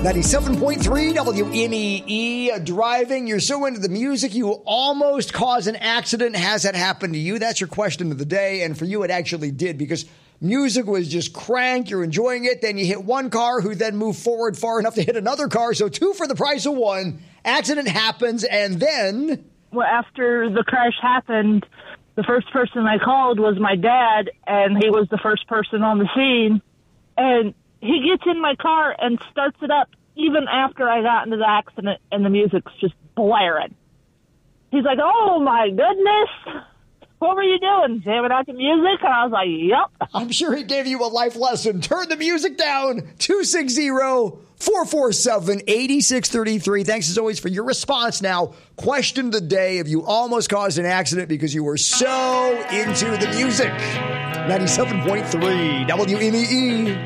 97.3 WMEE. Driving, you're so into the music, you almost cause an accident. Has that happened to you? That's your question of the day. And for you, it actually did, because music was just crank. You're enjoying it. Then you hit one car who then moved forward far enough to hit another car. So two for the price of one. Accident happens. And then... Well, after the crash happened, the first person I called was my dad, and he was the first person on the scene. And he gets in my car and starts it up even after I got into the accident, and the music's just blaring. He's like, "Oh, my goodness. What were you doing? Jamming out the music?" And I was like, "Yep." I'm sure he gave you a life lesson. Turn the music down. 260-447-8633. Thanks as always for your response. Now, question of the day: if you almost caused an accident because you were so into the music. 97.3 WMEE.